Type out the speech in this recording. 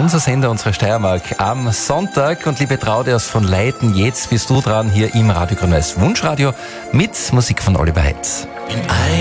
unser Sender, unsere Steiermark am Sonntag. Und liebe Traude aus von Leiten, jetzt bist du dran hier im Radio Grün-Weiß Wunschradio mit Musik von Oliver Heitz.